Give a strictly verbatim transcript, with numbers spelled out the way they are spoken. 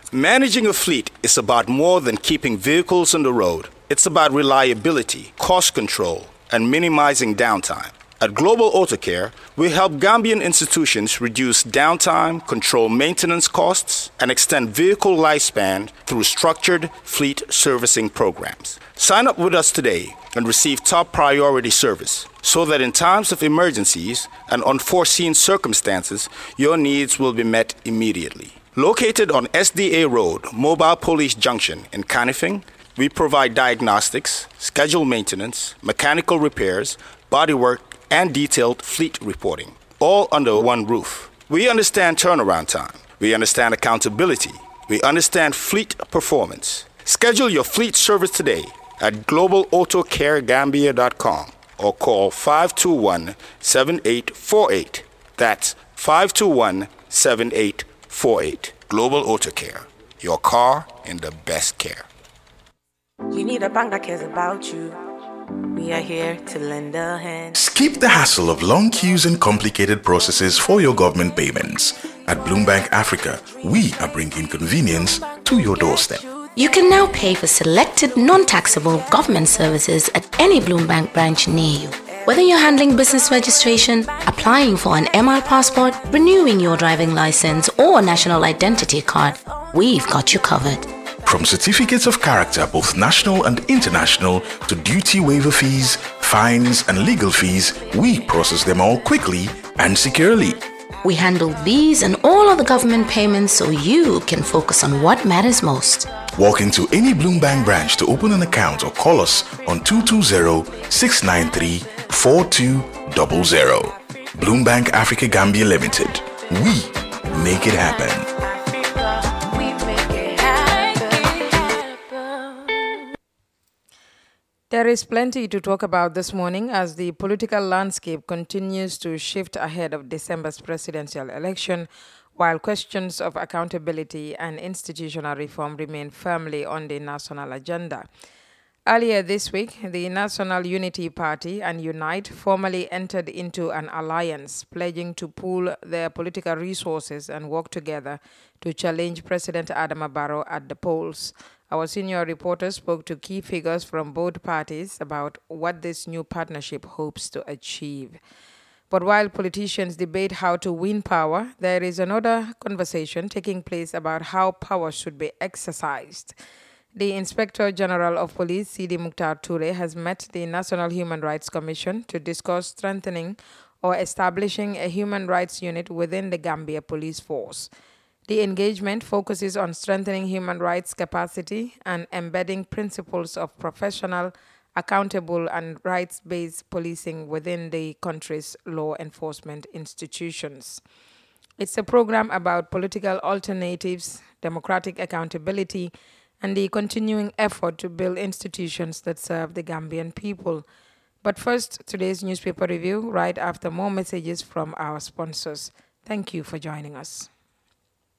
Managing a fleet is about more than keeping vehicles on the road. It's about reliability, cost control, and minimizing downtime. At Global Auto Care, we help Gambian institutions reduce downtime, control maintenance costs, and extend vehicle lifespan through structured fleet servicing programs. Sign up with us today and receive top priority service so that in times of emergencies and unforeseen circumstances, your needs will be met immediately. Located on S D A Road, Mobile Police Junction in Canifing, we provide diagnostics, scheduled maintenance, mechanical repairs, bodywork, and detailed fleet reporting, all under one roof. We understand turnaround time. We understand accountability. We understand fleet performance. Schedule your fleet service today at global auto care gambia dot com or call five two one, seven eight four eight. That's five two one, seven eight four eight. Global Auto Care. Your car in the best care. You need a bank that cares about you. We are here to lend a hand. Skip the hassle of long queues and complicated processes for your government payments. At Bloombank Africa, we are bringing convenience to your doorstep. You can now pay for selected non-taxable government services at any Bloombank branch near you. Whether you're handling business registration, applying for an M R passport, renewing your driving license or national identity card, we've got you covered. From certificates of character, both national and international, to duty waiver fees, fines, and legal fees, we process them all quickly and securely. We handle these and all other government payments so you can focus on what matters most. Walk into any Bloombank branch to open an account or call us on two two zero, six nine three, four two zero zero. Bloombank Africa Gambia Limited. We make it happen. There is plenty to talk about this morning as the political landscape continues to shift ahead of December's presidential election, while questions of accountability and institutional reform remain firmly on the national agenda. Earlier this week, the National Unity Party and Unite formally entered into an alliance, pledging to pool their political resources and work together to challenge President Adama Barrow at the polls. Our senior reporter spoke to key figures from both parties about what this new partnership hopes to achieve. But while politicians debate how to win power, there is another conversation taking place about how power should be exercised. The Inspector General of Police, Sidi Mukhtar Toure, has met the National Human Rights Commission to discuss strengthening or establishing a human rights unit within the Gambia Police Force. The engagement focuses on strengthening human rights capacity and embedding principles of professional, accountable, and rights-based policing within the country's law enforcement institutions. It's a program about political alternatives, democratic accountability, and the continuing effort to build institutions that serve the Gambian people. But first, today's newspaper review, right after more messages from our sponsors. Thank you for joining us.